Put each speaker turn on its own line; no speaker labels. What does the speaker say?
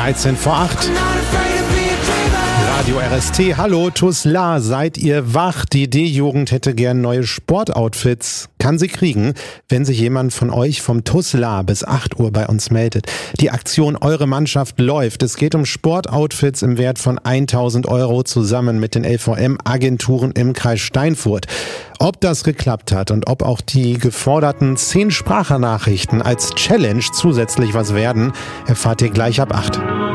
13 vor 8. Radio RST, hallo, TuS La, seid ihr wach? Die D-Jugend hätte gern neue Sportoutfits. Kann sie kriegen, wenn sich jemand von euch vom TuS La bis 8 Uhr bei uns meldet. Die Aktion Eure Mannschaft läuft. Es geht um Sportoutfits im Wert von 1.000 Euro zusammen mit den LVM-Agenturen im Kreis Steinfurt. Ob das geklappt hat und ob auch die geforderten 10 Sprachnachrichten als Challenge zusätzlich was werden, erfahrt ihr gleich ab 8.